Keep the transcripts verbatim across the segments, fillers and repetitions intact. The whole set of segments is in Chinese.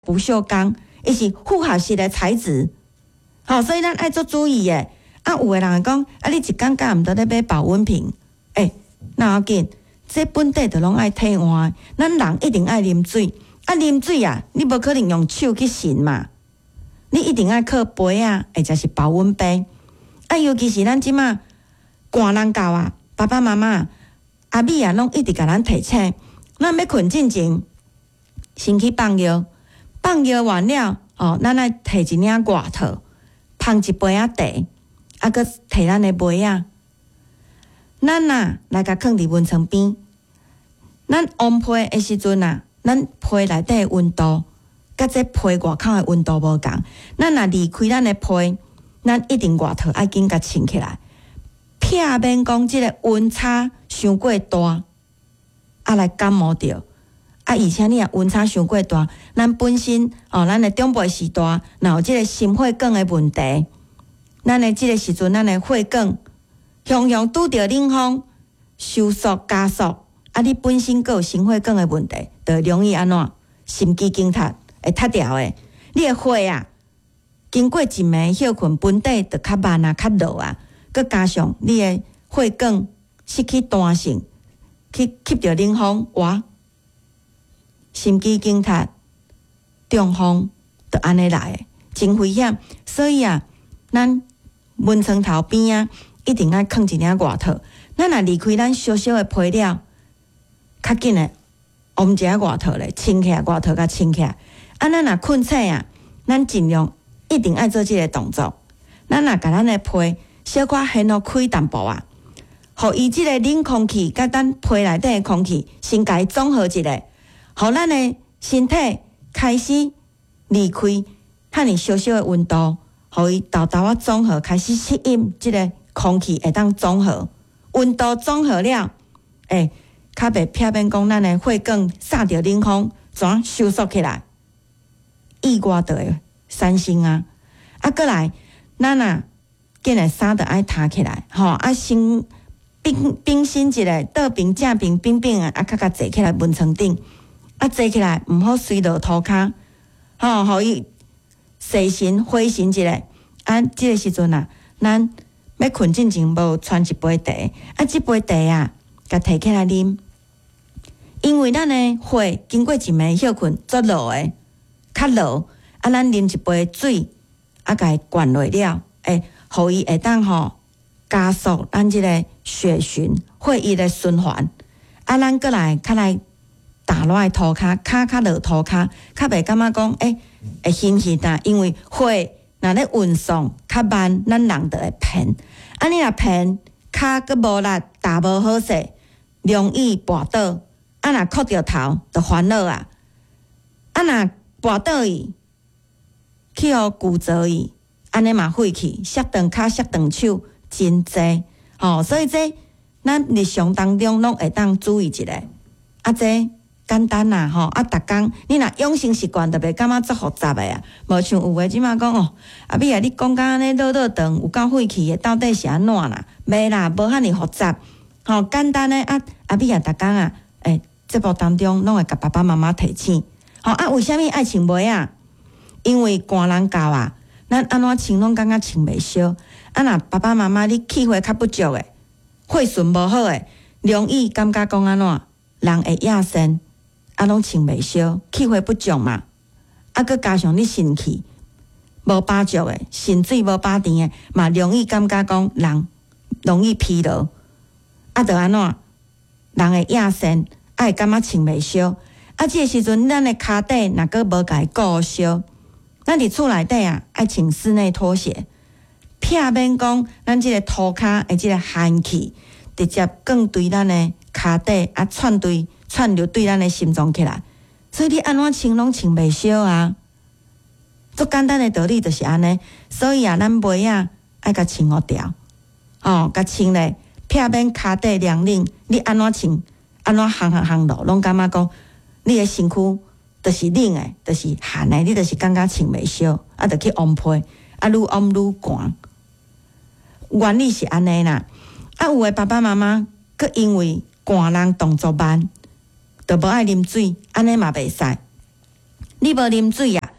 不锈钢，伊是复合式的材质。吼、哦，所以咱爱做注意的。啊，有的人会讲，啊，你一工甲毋得咧买保温瓶，诶、欸，哪要紧？这本地就拢爱体换，咱人一定爱啉水。啊，啉水啊，你无可能用手去擤嘛，你一定爱靠杯啊，或者是保温杯。啊，尤其是咱即马寒人到啊，爸爸妈妈、阿米啊，拢一直甲咱提醒，咱要困进前，先去放药，放药完了，哦，咱来摕一领外套，捧一杯仔茶，啊，搁摕咱的杯仔，咱啊来甲放伫温床边。咱温被的时阵啊，咱被内底的温度，甲这被外口的温度无共。咱若离开咱的被，咱一定外套爱紧甲穿起来，避免讲即个温差伤过大，啊来感冒着。啊，而且你若温差伤过大，咱本身哦，咱的长辈时代，若有即个心血管的问题，咱的即个时阵，咱的血管常常拄着冷风收缩加速。啊！你本身佫有心血管的问题，就容易安怎心肌梗塞会塌掉的。你的血啊，经过一暝休困，分泌就较慢啊、较弱啊，佮加上你的血管失去弹性，去吸着冷风，哇，心肌梗塞、中风，就安尼来的，真危险。所以啊，咱温床头边啊，一定爱放一领外套。咱若离开咱小小的被了。较紧诶，我们一下外套咧，穿起来外套甲穿起来。啊，咱若困醒啊，咱尽量一定爱做即个动作。咱若甲咱诶被小可掀互开淡薄啊，互伊即个冷空气甲咱被内底诶空气先甲伊综合一下，互咱诶身体开始离开遐尼小小诶温度，互伊豆豆啊综合开始适应即个空气会当综合，温度综合了，诶。较袂避免讲咱的血管撒着冷风，怎收缩起来，意外就会产生啊！啊，过来，咱啊，紧来衫着爱摊起来，吼、哦、啊，先冰冰身一下，倒平正平冰冰啊，啊，较较坐起来温床顶，啊，坐起来毋好随落涂骹，吼、哦，互伊洗身回身一下。啊，即个时阵啊，咱要困进前无传一杯茶，啊，即杯茶啊。甲摕起来啉，因为咱的血经过一暝休困足落诶，较落，啊，咱啉一杯水，啊，甲伊灌落了，诶，互伊会当吼加速咱即个血循血液的循环，啊，咱过来较来打落来涂骹，骹较落涂骹，较袂感觉讲诶会晕晕啊，因为血若咧运送较慢，咱人就会偏，啊，你若偏，骹佫无力，打无好势。容易跋倒，啊！若磕着头，就烦恼啊！啊！若跋倒伊，去互骨折伊，安尼嘛废去，摔断骹、摔断手，真济吼、哦。所以这咱日常当中拢会当注意一下。啊，这简单啦吼！啊，逐工你若养成习惯，就袂感觉足复杂的啊。无像有诶即马讲哦，啊，比啊，你讲甲安尼落落长，有够废气的，到底是安怎啦？袂啦，无遐尼复杂。吼、哦，简单诶啊！阿比啊，逐工啊，诶，节目当中拢会甲爸爸妈妈提醒。吼、哦、啊，为虾米爱穿袜啊？因为寒人到啊，咱安怎穿拢感觉穿袂烧。啊，若爸爸妈妈你气血较不足诶，血循无好诶，容易感觉讲安怎人会亚身，啊，拢穿袂烧，气血不足嘛。啊，佮加上你肾气无把足诶，肾水无把甜诶，嘛容易感觉讲人容易疲劳。啊，着安怎？人会亚身，啊会感觉穿袂烧。啊，即个时阵，咱的骹底若个无甲伊顾烧，咱伫厝内底啊，爱穿室内拖鞋，避免讲咱即个涂骹的即个寒气，直接降对咱的骹底啊，窜对窜入对咱的心脏起来。所以你安怎穿拢穿袂烧啊？足简单的道理就是安尼。所以啊，咱袜啊爱甲穿好条，哦，甲穿咧。避免骹底凉冷，你安怎穿，安怎行行行路，拢感觉讲你的身躯就是冷诶，就是寒诶，你就是感觉穿袂烧，啊，着去温被，啊，愈温愈寒。原理是安尼啦，啊，有诶爸爸妈妈，佮因为寒人动作慢，着无爱啉水，安尼嘛袂使。你无啉水啊，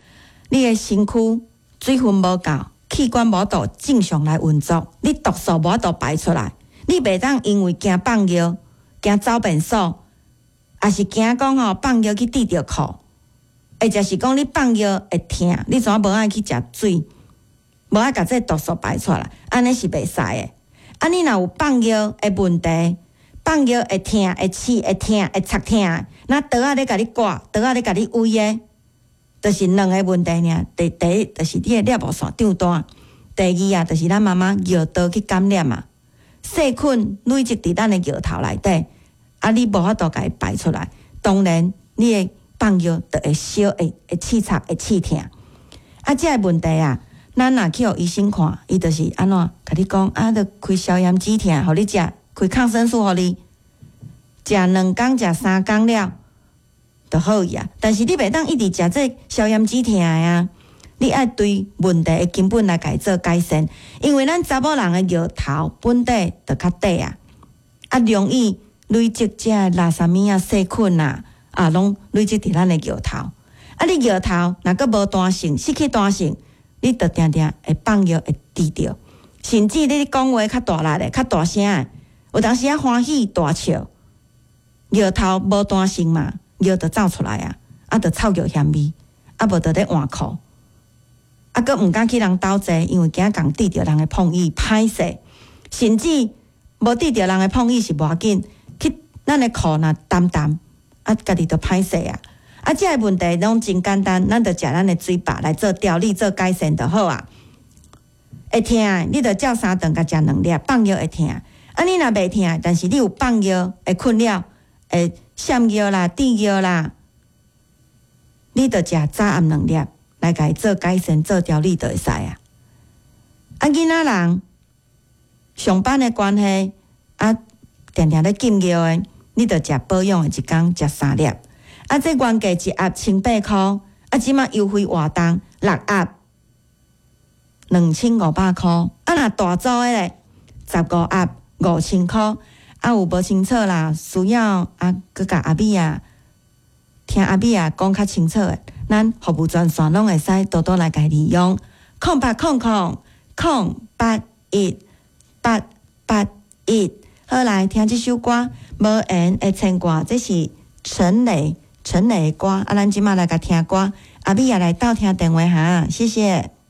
你的身躯水分无够，器官无度正常来运作，你毒素无度排出来，你袂当因为惊放尿、惊走便所，也是惊讲吼放尿去滴着裤，或者是讲你放尿会痛，你怎无爱去食水，无爱甲这毒素排出来，安尼是袂使的。啊，你若有放尿的问题，放尿会痛、会刺、会痛、会擦痛，那刀仔咧甲你刮，刀仔咧甲你喂的。就是两个问题尔，第第一就是你的尿路线长短，第二啊就是咱妈妈尿道去感染嘛，细菌累积伫咱的尿头内底，啊你无法度甲伊排出来，当然你的放尿就会烧、会会刺擦、会刺痛。啊，这个问题啊，咱若去互医生看，伊就是安怎甲你讲啊，着开消炎止痛，互你食，开抗生素互你，食两工、食三工了。就好呀，但是你袂当一直食这消炎止痛的啊！你爱对问题的根本来改做改善，因为咱查某人的尿头本底就较短啊，啊容易累积这垃圾物啊、细菌啊，啊拢累积伫咱的尿头。啊，你尿头若个无弹性，失去弹性，你就定定会放尿会滴着，甚至你讲话较大力的、较大声的，有当时啊欢喜大笑，尿头无弹性嘛。尿就走出来啊，啊，就臭尿嫌味，啊，无就咧换裤，啊，佮毋敢去人斗坐，因为惊共滴着人的碰意歹势，甚至无滴着人的碰意是无要紧，去咱的裤若澹澹，啊，家己就歹势啊，啊，这个问题拢真简单，咱就食咱的水饱来做调理、做改善就好啊。会痛，你就照三顿甲食两粒，放尿会痛，啊，你若袂痛，但是你有放尿会困扰，会。闪尿啦、滴尿啦，你着食早暗两粒来甲伊做改善、做调理就会使啊。啊，囡仔人上班的关系啊，定定咧禁尿的，你着食保养的一工食三粒。啊，这原价一盒千八块，啊，即马优惠活动六盒两千五百块。啊，若大组的咧，十五盒五千块。啊，有无清楚啦？需要啊，佮甲阿米啊，听阿米啊讲较清楚的，咱服务专线拢会使多多来甲利用。空八空空空八一八八一，好来听这首歌，无缘的牵挂，这是陈蕾陈蕾的歌。啊，咱即马来甲听歌，阿米也来倒听电话哈，谢谢。